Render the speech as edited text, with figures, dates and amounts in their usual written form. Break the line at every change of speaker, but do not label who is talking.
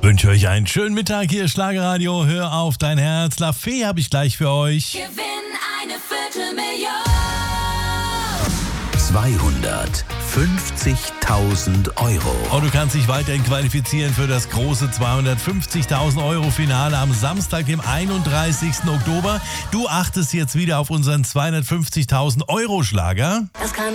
Wünsche euch einen schönen Mittag hier, Schlagerradio, hör auf dein Herz. La Fee habe ich gleich für euch.
Gewinn eine Viertelmillion.
250.000 Euro.
Und du kannst dich weiterhin qualifizieren für das große 250.000 Euro Finale am Samstag, dem 31. Oktober. Du achtest jetzt wieder auf unseren 250.000 Euro Schlager.
Das kann